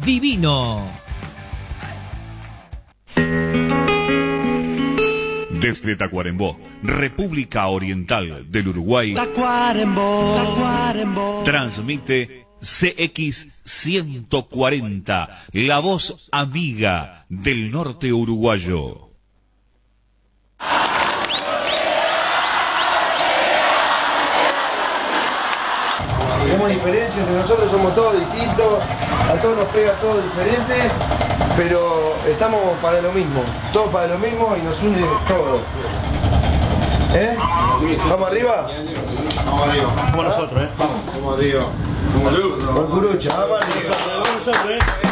divino. Desde Tacuarembó, República Oriental del Uruguay, transmite CX 140, la voz amiga del norte uruguayo. Tenemos diferencias entre nosotros, somos todos distintos, a todos nos pega todo diferente, pero estamos para lo mismo, todos para lo mismo y nos une todo. ¿Vamos arriba? Vamos arriba. Vamos nosotros, Vamos arriba. Por Curucha, vamos arriba. Vamos nosotros,